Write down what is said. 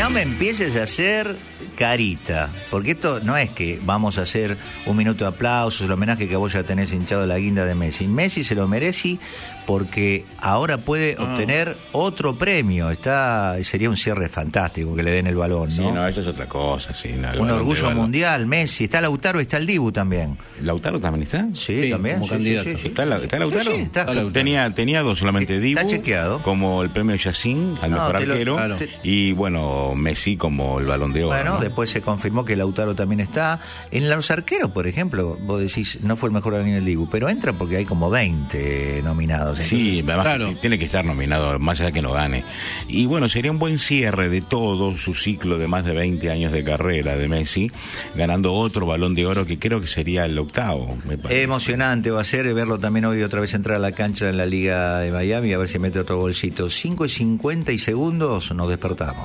no me empieces a hacer carita, porque esto no es que vamos a hacer un minuto de aplausos, el homenaje que vos ya tenés hinchado la guinda de Messi. Messi se lo merece porque ahora puede obtener otro premio. Sería un cierre fantástico que le den el balón, ¿no? Sí, no, eso es otra cosa, sí. No, un orgullo mundial, Messi. Está Lautaro, está el Dibu también. ¿Lautaro también está? Sí, también. Como candidato. Sí. ¿Está Lautaro? Sí, está Lautaro. Tenía dos solamente, Dibu. Está chequeado. Como el premio Yacine al mejor arquero. Y bueno, Messi como el Balón de Oro. Bueno, ¿no? después se confirmó que Lautaro también está. En los arqueros, por ejemplo, vos decís, no fue el mejor ni el Dibu, pero entra porque hay como 20 nominados. Sí, además tiene que estar nominado, más allá que no gane. Y bueno, sería un buen cierre de todo su ciclo de más de 20 años de carrera de Messi, ganando otro Balón de Oro que creo que sería el octavo, me parece. Emocionante va a ser verlo también hoy otra vez entrar a la cancha en la Liga de Miami, a ver si mete otro golcito. 5:50 segundos, nos despertamos.